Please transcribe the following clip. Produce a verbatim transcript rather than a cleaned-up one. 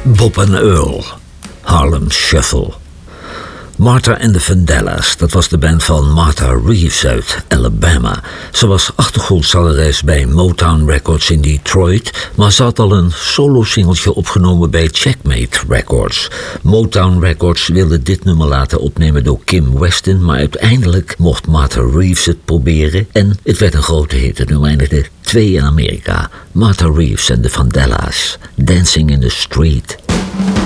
Bob and Earl, Harlem Shuffle. Martha and the Vandellas, dat was de band van Martha Reeves uit Alabama. Ze was achtergrondzangeres bij Motown Records in Detroit, maar ze had al een solo-singeltje opgenomen bij Checkmate Records. Motown Records wilde dit nummer laten opnemen door Kim Weston, maar uiteindelijk mocht Martha Reeves het proberen en het werd een grote hit. Het nummer eindigde twee in Amerika. Martha Reeves en de Vandellas, Dancing in the Street.